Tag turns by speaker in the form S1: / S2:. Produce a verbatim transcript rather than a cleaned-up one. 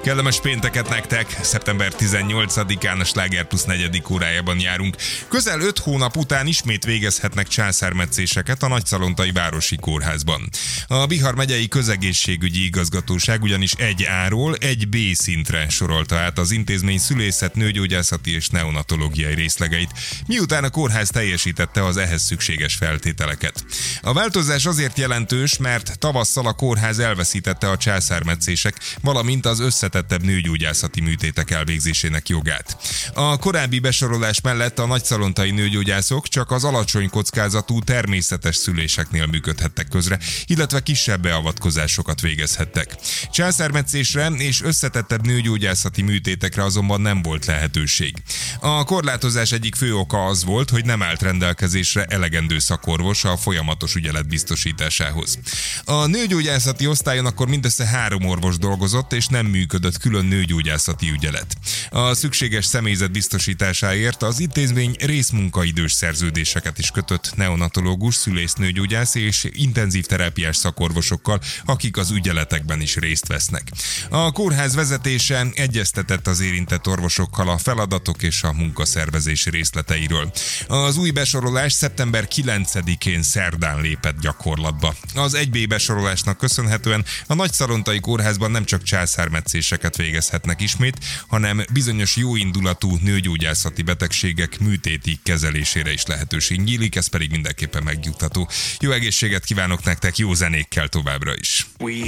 S1: Kellemes pénteket nektek! szeptember tizennyolcadikán a Sláger Plusz negyedik órájában járunk. Közel öt hónap után ismét végezhetnek császármetszéseket a Nagyszalontai Városi Kórházban. A Bihar megyei közegészségügyi igazgatóság ugyanis egy A-ról egy B szintre sorolta át az intézmény szülészet, nőgyógyászati és neonatológiai részlegeit, miután a kórház teljesítette az ehhez szükséges feltételeket. A változás azért jelentős, mert tavasszal a kórház elveszítette a császármetszések, valamint az összetettebb nőgyógyászati műtétek elvégzésének jogát. A korábbi besorolás mellett a nagyszalontai nőgyógyászok csak az alacsony kockázatú természetes szüléseknél működhettek közre, illetve kisebb beavatkozásokat végezhettek. Császármetszésre és összetettebb nőgyógyászati műtétekre azonban nem volt lehetőség. A korlátozás egyik fő oka az volt, hogy nem állt rendelkezésre elegendő szakorvos a folyamatos ügyelet biztosításához. A nőgyógyászati osztályon akkor mindössze három orvos dolgozott, és nem működött külön nőgyógyászati ügyelet. A szükséges személyzet biztosításáért az intézmény részmunkaidős szerződéseket is kötött neonatológus, szülésznőgyógyász és intenzív terápiás szakorvosokkal, akik az ügyeletekben is részt vesznek. A kórház vezetése egyeztetett az érintett orvosokkal a feladatok és a munkaszervezés részleteiről. Az új besorolás szeptember kilencedikén szerdán lépett gyakorlatba. Az egy B besorolásnak köszönhetően a Nagyszalontai Kórházban nem csak császármetszéseket végezhetnek ismét, hanem bizonyos jóindulatú nőgyógyászati betegségek műtéti kezelésére is lehetőség nyílik, ez pedig mindenképpen megnyugtató. Jó egészséget kívánok nektek, jó zenékkel továbbra is!